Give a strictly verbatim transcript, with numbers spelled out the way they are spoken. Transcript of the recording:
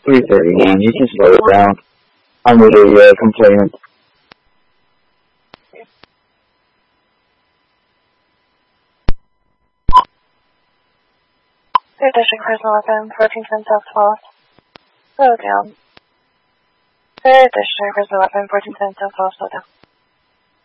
three thirty-one. You can slow it down. I'm really uh, complaining. Third District Personal Weapon, fourteen ten South Falls. Slow down. Third District Personal Weapon, fourteen ten South Falls, slow down.